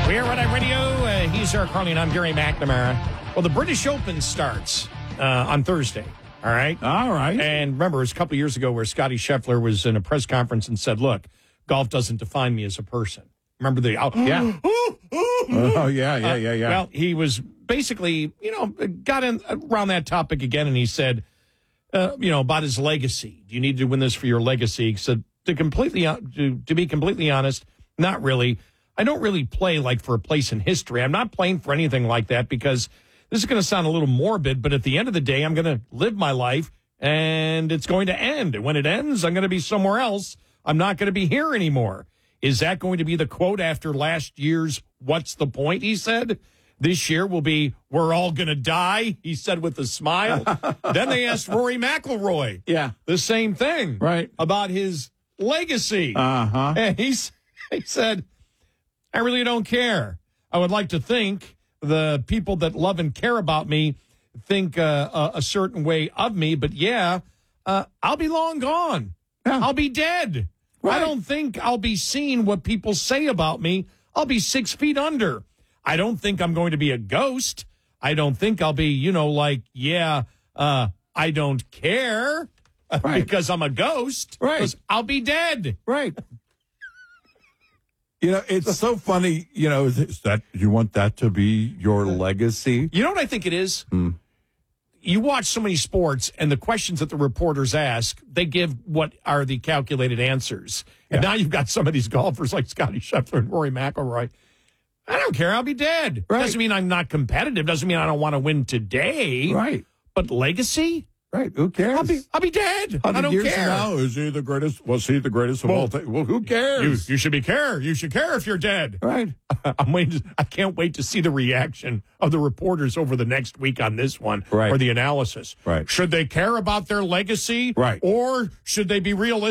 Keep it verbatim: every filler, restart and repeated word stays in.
We're Red Eye Radio. Uh, he's Eric Carly, and I'm Gary McNamara. Well, the British Open starts uh, on Thursday. All right? All right. And remember, it was a couple years ago where Scotty Scheffler was in a press conference and said, look, golf doesn't define me as a person. Remember the... Oh, yeah. oh, yeah, yeah, yeah, yeah. Uh, well, he was basically, you know, got in around that topic again, and he said, uh, you know, about his legacy. Do you need to win this for your legacy? He said, to completely, to, to be completely honest, not really. I don't really play like for a place in history. I'm not playing for anything like that because this is going to sound a little morbid, but at the end of the day, I'm going to live my life and it's going to end. And when it ends, I'm going to be somewhere else. I'm not going to be here anymore. Is that going to be the quote after last year's "What's the point?" he said? This year will be, "We're all going to die," he said with a smile. Then they asked Rory McIlroy yeah. the same thing right. about his legacy. Uh-huh. And he's, he said, I really don't care. I would like to think the people that love and care about me think uh, a, a certain way of me. But, yeah, uh, I'll be long gone. Yeah. I'll be dead. Right. I don't think I'll be seeing what people say about me. I'll be six feet under. I don't think I'm going to be a ghost. I don't think I'll be, you know, like, yeah, uh, I don't care right. because I'm a ghost. Right. I'll be dead. Right. You know, it's so funny, you know, is that you want that to be your legacy? You know what I think it is? Mm. You watch so many sports, and the questions that the reporters ask, they give what are the calculated answers. And yeah. now you've got some of these golfers like Scotty Scheffler and Rory McIlroy. I don't care. I'll be dead. Right. Doesn't mean I'm not competitive. Doesn't mean I don't want to win today. Right. But legacy? Right. Who cares? I'll be, I'll be dead. I don't years care. From now, is he the greatest? Was he the greatest of well, all time? Well, who cares? You, you should be care. You should care if you're dead. Right. I'm waiting. To, I can't wait to see the reaction of the reporters over the next week on this one, right. or the analysis. Right. Should they care about their legacy, right, or should they be realistic?